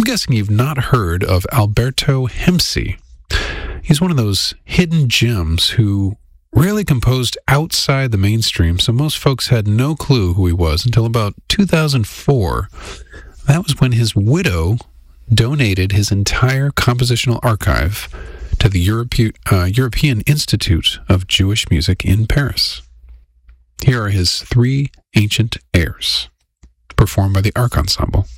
guessing you've not heard of Alberto Hemsey. He's one of those hidden gems who rarely composed outside the mainstream, so most folks had no clue who he was until about 2004. That was when his widow donated his entire compositional archive to the European Institute of Jewish Music in Paris. Here are his 3 ancient airs, performed by the Ark Ensemble.